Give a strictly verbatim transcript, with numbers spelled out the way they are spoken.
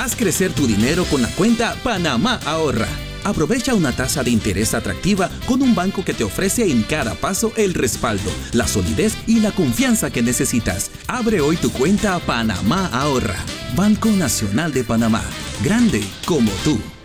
Haz crecer tu dinero con la cuenta Panamá Ahorra. Aprovecha una tasa de interés atractiva con un banco que te ofrece en cada paso el respaldo, la solidez y la confianza que necesitas. Abre hoy tu cuenta Panamá Ahorra. Banco Nacional de Panamá. Grande como tú.